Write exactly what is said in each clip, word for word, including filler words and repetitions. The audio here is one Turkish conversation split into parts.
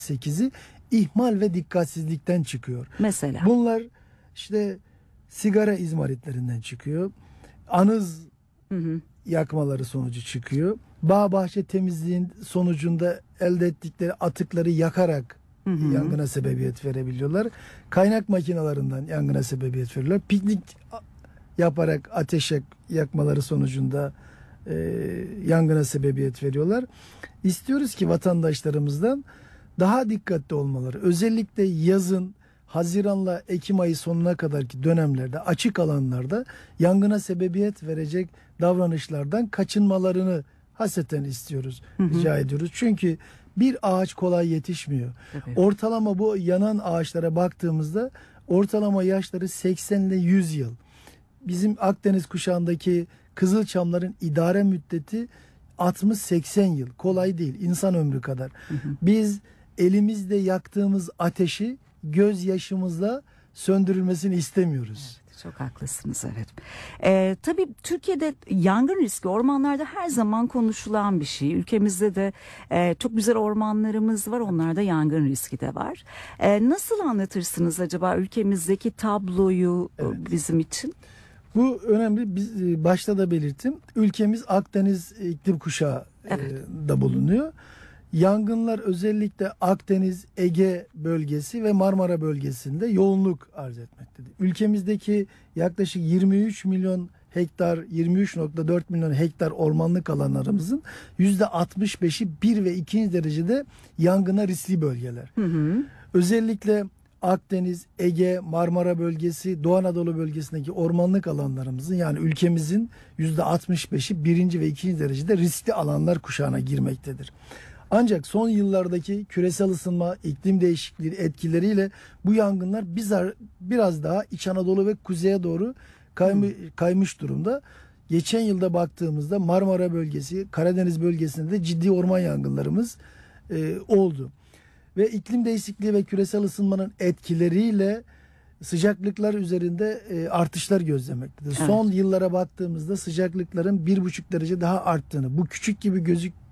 sekizi ihmal ve dikkatsizlikten çıkıyor. Mesela? Bunlar işte sigara izmaritlerinden çıkıyor. Anız hı hı. yakmaları sonucu çıkıyor. Bağ bahçe temizliğin sonucunda elde ettikleri atıkları yakarak hı hı. yangına sebebiyet verebiliyorlar. Kaynak makinelerinden yangına sebebiyet veriyorlar. Piknik yaparak ateş yakmaları sonucunda e, yangına sebebiyet veriyorlar. İstiyoruz ki vatandaşlarımızdan daha dikkatli olmaları, özellikle yazın Haziran'la Ekim ayı sonuna kadarki dönemlerde açık alanlarda yangına sebebiyet verecek davranışlardan kaçınmalarını hasreten istiyoruz, hı hı. rica ediyoruz. Çünkü bir ağaç kolay yetişmiyor. Evet. Ortalama bu yanan ağaçlara baktığımızda ortalama yaşları seksen ile yüz yıl. Bizim Akdeniz kuşağındaki Kızılçamların idare müddeti altmış seksen yıl. Kolay değil. İnsan ömrü kadar. Hı hı. Biz elimizde yaktığımız ateşi gözyaşımızla söndürülmesini istemiyoruz. Evet, çok haklısınız, evet. Ee, tabii Türkiye'de yangın riski ormanlarda her zaman konuşulan bir şey. Ülkemizde de e, çok güzel ormanlarımız var. Onlarda yangın riski de var. E, nasıl anlatırsınız acaba ülkemizdeki tabloyu evet. bizim için? Bu önemli. Biz başta da belirttim. Ülkemiz Akdeniz iklim kuşağı evet. da bulunuyor. Yangınlar özellikle Akdeniz, Ege bölgesi ve Marmara bölgesinde yoğunluk arz etmektedir. Ülkemizdeki yaklaşık yirmi üç milyon hektar, yirmi üç nokta dört milyon hektar ormanlık alanlarımızın yüzde altmış beşi bir ve ikinci derecede yangına riskli bölgeler. Hı hı. Özellikle Akdeniz, Ege, Marmara bölgesi, Doğu Anadolu bölgesindeki ormanlık alanlarımızın yani ülkemizin yüzde altmış beşi birinci ve ikinci derecede riskli alanlar kuşağına girmektedir. Ancak son yıllardaki küresel ısınma, iklim değişikliği etkileriyle bu yangınlar bizar, biraz daha İç Anadolu ve kuzeye doğru kaymış, kaymış durumda. Geçen yılda baktığımızda Marmara bölgesi, Karadeniz bölgesinde de ciddi orman yangınlarımız e, oldu. Ve iklim değişikliği ve küresel ısınmanın etkileriyle sıcaklıklar üzerinde e, artışlar gözlemektedir. Evet. Son yıllara baktığımızda sıcaklıkların bir buçuk derece daha arttığını, bu küçük gibi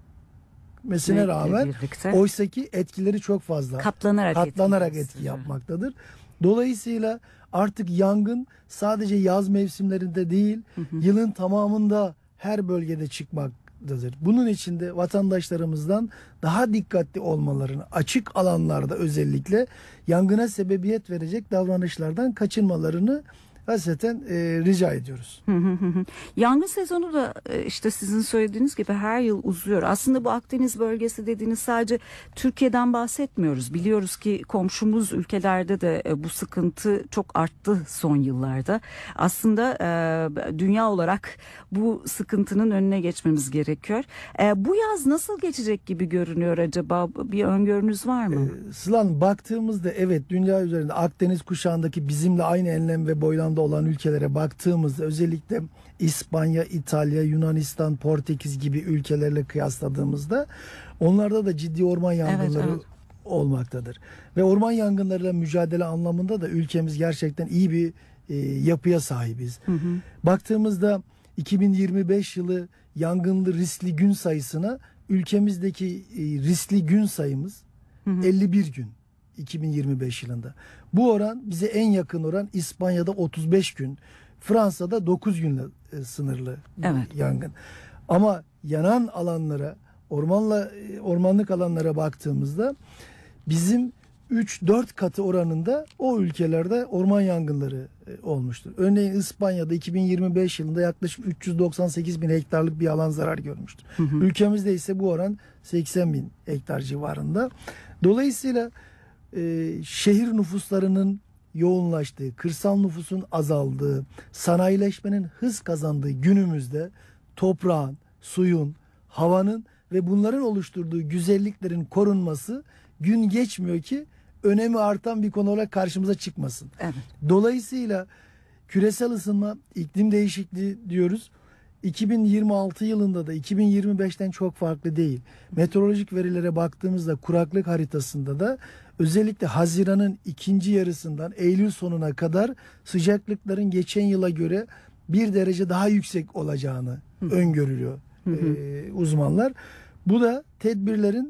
gözükmesine rağmen oysaki etkileri çok fazla. Katlanarak, katlanarak etki yapmaktadır. Dolayısıyla artık yangın sadece yaz mevsimlerinde değil, hı hı. yılın tamamında her bölgede çıkmaktadır. Bunun için de vatandaşlarımızdan daha dikkatli olmalarını, açık alanlarda özellikle yangına sebebiyet verecek davranışlardan kaçınmalarını hasreten e, rica ediyoruz. Hı hı hı. Yangın sezonu da işte sizin söylediğiniz gibi her yıl uzuyor. Aslında bu Akdeniz bölgesi dediğiniz sadece Türkiye'den bahsetmiyoruz. Biliyoruz ki komşumuz ülkelerde de bu sıkıntı çok arttı son yıllarda. Aslında e, dünya olarak bu sıkıntının önüne geçmemiz gerekiyor. E, bu yaz nasıl geçecek gibi görünüyor acaba? Bir öngörünüz var mı? E, Sılan baktığımızda evet dünya üzerinde Akdeniz kuşağındaki bizimle aynı enlem ve boylamda olan ülkelere baktığımızda özellikle İspanya, İtalya, Yunanistan, Portekiz gibi ülkelerle kıyasladığımızda onlarda da ciddi orman yangınları evet, evet. olmaktadır. Ve orman yangınlarıyla mücadele anlamında da ülkemiz gerçekten iyi bir e, yapıya sahibiz. Hı hı. Baktığımızda iki bin yirmi beş yılı yangınlı riskli gün sayısına ülkemizdeki e, riskli gün sayımız hı hı. elli bir gün. iki bin yirmi beş yılında. Bu oran bize en yakın oran İspanya'da otuz beş gün, Fransa'da dokuz günle e, sınırlı evet. yangın. Ama yanan alanlara, ormanla ormanlık alanlara baktığımızda bizim üç dört katı oranında o ülkelerde orman yangınları e, olmuştur. Örneğin İspanya'da iki bin yirmi beş yılında yaklaşık üç yüz doksan sekiz bin hektarlık bir alan zarar görmüştür. Hı hı. Ülkemizde ise bu oran seksen bin hektar civarında. Dolayısıyla Ee, şehir nüfuslarının yoğunlaştığı, kırsal nüfusun azaldığı, sanayileşmenin hız kazandığı günümüzde toprağın, suyun, havanın ve bunların oluşturduğu güzelliklerin korunması gün geçmiyor ki önemi artan bir konu olarak karşımıza çıkmasın. Evet. Dolayısıyla küresel ısınma, iklim değişikliği diyoruz. iki bin yirmi altı yılında da iki bin yirmi beşten çok farklı değil. Meteorolojik verilere baktığımızda kuraklık haritasında da özellikle Haziran'ın ikinci yarısından Eylül sonuna kadar sıcaklıkların geçen yıla göre bir derece daha yüksek olacağını hı. öngörülüyor hı hı. E, uzmanlar. Bu da tedbirlerin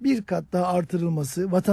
bir kat daha artırılması, vatan